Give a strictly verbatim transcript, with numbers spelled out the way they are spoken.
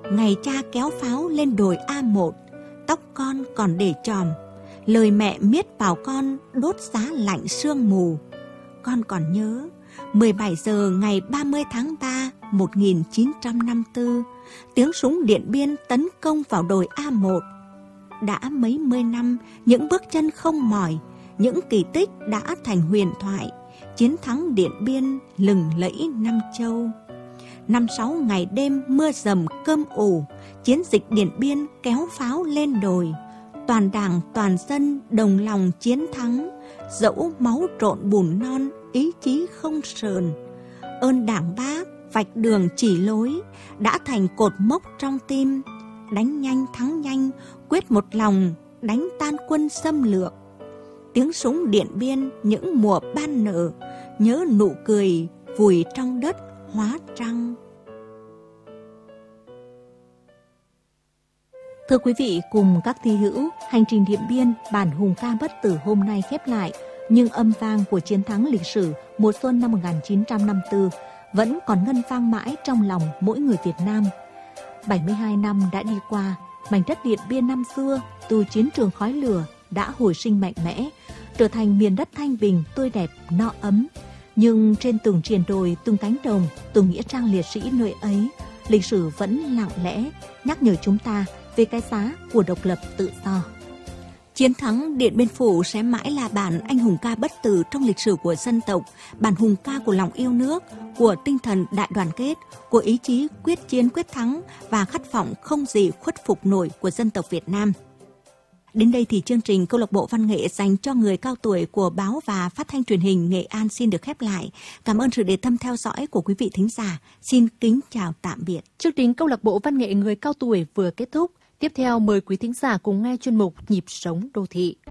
ngày cha kéo pháo lên đồi A một, tóc con còn để chòm, lời mẹ miết vào con đốt giá lạnh sương mù. Con còn nhớ mười bảy giờ ngày ba mươi tháng ba một nghìn chín trăm năm mươi tư, tiếng súng Điện Biên tấn công vào đồi A một. Đã mấy mươi năm, những bước chân không mỏi, những kỳ tích đã thành huyền thoại. Chiến thắng Điện Biên lừng lẫy Nam Châu. Năm sáu ngày đêm mưa dầm cơm ủ, chiến dịch Điện Biên kéo pháo lên đồi. Toàn đảng toàn dân đồng lòng chiến thắng, dẫu máu trộn bùn non, ý chí không sờn. Ơn Đảng Bác vạch đường chỉ lối, đã thành cột mốc trong tim. Đánh nhanh thắng nhanh, quyết một lòng, đánh tan quân xâm lược. Tiếng súng Điện Biên những mùa ban nở, nhớ nụ cười vùi trong đất hóa trăng. Thưa quý vị, cùng các thi hữu, hành trình Điện Biên bản hùng ca bất tử hôm nay khép lại, nhưng âm vang của chiến thắng lịch sử mùa xuân năm một nghìn chín trăm năm mươi tư vẫn còn ngân vang mãi trong lòng mỗi người Việt Nam. bảy mươi hai năm đã đi qua, mảnh đất Điện Biên năm xưa từ chiến trường khói lửa đã hồi sinh mạnh mẽ, trở thành miền đất thanh bình, tươi đẹp, no ấm. Nhưng trên từng triền đồi, từng cánh đồng, từng nghĩa trang liệt sĩ nơi ấy, lịch sử vẫn lặng lẽ nhắc nhở chúng ta về cái giá của độc lập tự do. Chiến thắng Điện Biên Phủ sẽ mãi là bản anh hùng ca bất tử trong lịch sử của dân tộc, bản hùng ca của lòng yêu nước, của tinh thần đại đoàn kết, của ý chí quyết chiến quyết thắng và khát vọng không gì khuất phục nổi của dân tộc Việt Nam. Đến đây thì chương trình Câu lạc bộ Văn nghệ dành cho người cao tuổi của báo và phát thanh truyền hình Nghệ An xin được khép lại. Cảm ơn sự để tâm theo dõi của quý vị thính giả. Xin kính chào tạm biệt. Chương trình Câu lạc bộ Văn nghệ người cao tuổi vừa kết thúc. Tiếp theo mời quý thính giả cùng nghe chuyên mục Nhịp sống đô thị.